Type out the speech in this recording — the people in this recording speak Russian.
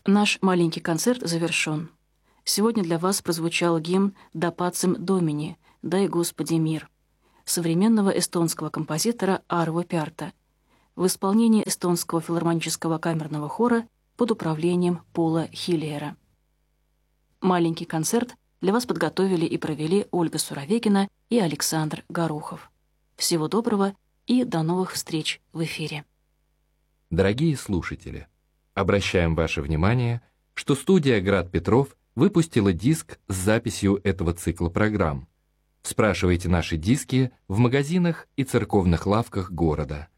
Наш маленький концерт завершен. Сегодня для вас прозвучал гимн «Да пацем Домини», «Дай Господи мир» современного эстонского композитора Арво Пярта в исполнении эстонского филармонического камерного хора под управлением Пола Хиллиера. Маленький концерт для вас подготовили и провели Ольга Суровегина и Александр Горохов. Всего доброго и до новых встреч в эфире. Дорогие слушатели, обращаем ваше внимание, что студия «Град Петров» выпустила диск с записью этого цикла программ. Спрашивайте наши диски в магазинах и церковных лавках города.